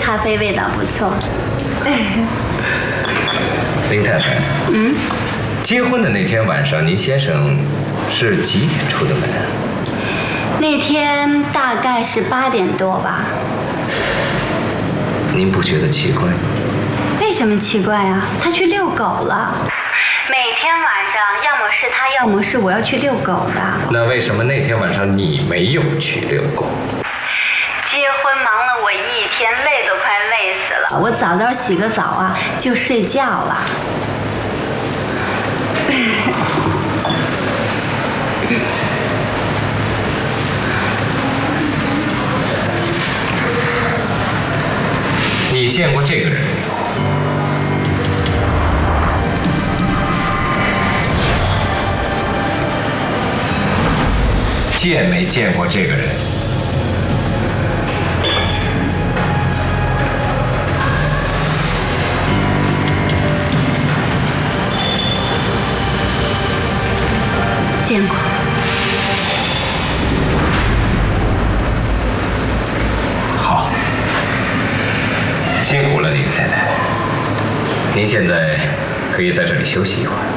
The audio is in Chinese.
咖啡味道不错。 林太太，结婚的那天晚上，您先生是几点出的门啊？ 那天大概是8点多吧。 您不觉得奇怪吗？ 为什么奇怪啊？他去遛狗了。每天晚上，要么是他，要么是我要去遛狗的。 那为什么那天晚上你没有去遛狗？ 结婚忙了我一天，累都快累死了。我早早洗个澡啊，就睡觉了。 你见过这个人没有？见没见过这个人？ 见过。 好，辛苦了，林太太。您现在可以在这里休息一会儿。